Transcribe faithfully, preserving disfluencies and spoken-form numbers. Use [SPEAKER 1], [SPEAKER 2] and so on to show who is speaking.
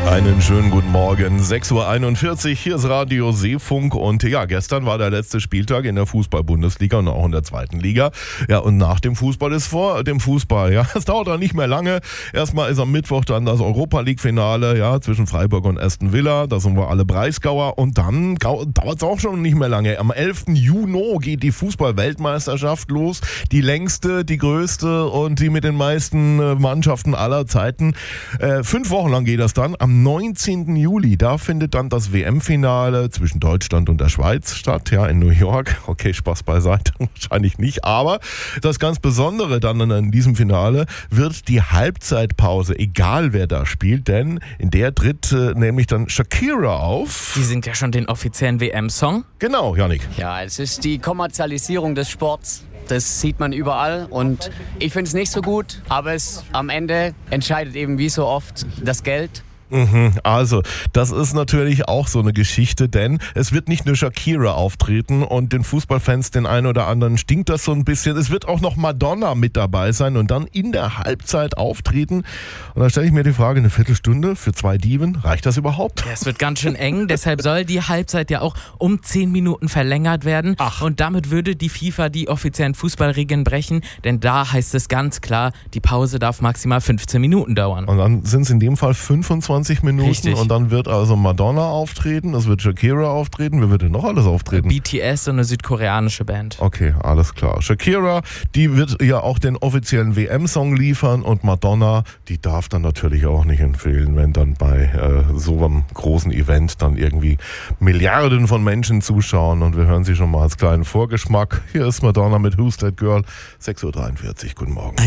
[SPEAKER 1] Einen schönen guten Morgen, sechs Uhr einundvierzig, hier ist Radio Seefunk und ja, gestern war der letzte Spieltag in der Fußball-Bundesliga und auch in der zweiten Liga. Ja, und nach dem Fußball ist vor dem Fußball, ja, es dauert auch nicht mehr lange. Erstmal ist am Mittwoch dann das Europa-League-Finale, ja, zwischen Freiburg und Aston Villa, da sind wir alle Breisgauer und dann dauert es auch schon nicht mehr lange. Am elften Juni geht die Fußball-Weltmeisterschaft los, die längste, die größte und die mit den meisten Mannschaften aller Zeiten. Äh, fünf Wochen lang geht das dann. Am neunzehnten Juli, da findet dann das W M-Finale zwischen Deutschland und der Schweiz statt, ja, in New York. Okay, Spaß beiseite, wahrscheinlich nicht, aber das ganz Besondere dann in diesem Finale wird die Halbzeitpause, egal wer da spielt, denn in der tritt äh, nämlich dann Shakira auf.
[SPEAKER 2] Die singt ja schon den offiziellen W M-Song.
[SPEAKER 1] Genau, Jannik.
[SPEAKER 3] Ja, es ist die Kommerzialisierung des Sports. Das sieht man überall und ich finde es nicht so gut, aber es am Ende entscheidet eben wie so oft das Geld.
[SPEAKER 1] Also, das ist natürlich auch so eine Geschichte, denn es wird nicht nur Shakira auftreten und den Fußballfans, den einen oder anderen, stinkt das so ein bisschen. Es wird auch noch Madonna mit dabei sein und dann in der Halbzeit auftreten. Und da stelle ich mir die Frage, eine Viertelstunde für zwei Diven, reicht das überhaupt?
[SPEAKER 2] Ja, es wird ganz schön eng, deshalb soll die Halbzeit ja auch um zehn Minuten verlängert werden.
[SPEAKER 1] Ach.
[SPEAKER 2] Und damit würde die FIFA die offiziellen Fußballregeln brechen, denn da heißt es ganz klar, die Pause darf maximal fünfzehn Minuten dauern.
[SPEAKER 1] Und dann sind es in dem Fall fünfundzwanzig Minuten.
[SPEAKER 2] Richtig.
[SPEAKER 1] Und dann wird also Madonna auftreten, es wird Shakira auftreten. Wer wird denn noch alles auftreten?
[SPEAKER 2] B T S, so eine südkoreanische Band.
[SPEAKER 1] Okay, alles klar. Shakira, die wird ja auch den offiziellen W M-Song liefern und Madonna, die darf dann natürlich auch nicht empfehlen, wenn dann bei äh, so einem großen Event dann irgendwie Milliarden von Menschen zuschauen und wir hören sie schon mal als kleinen Vorgeschmack. Hier ist Madonna mit Who's That Girl, sechs Uhr dreiundvierzig. Guten Morgen.